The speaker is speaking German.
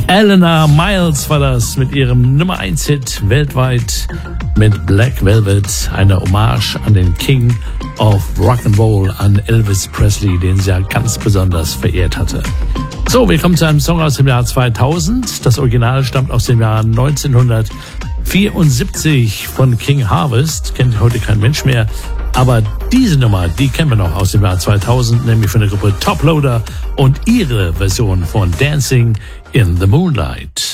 Eleanor Miles war das mit ihrem Nummer 1 Hit weltweit mit Black Velvet, eine Hommage an den King of Rock'n'Roll, an Elvis Presley, den sie ja ganz besonders verehrt hatte. So, wir kommen zu einem Song aus dem Jahr 2000. Das Original stammt aus dem Jahr 1974 von King Harvest. Kennt heute kein Mensch mehr. Aber diese Nummer, die kennen wir noch aus dem Jahr 2000, nämlich von der Gruppe Top Loader und ihre Version von Dancing in the Moonlight.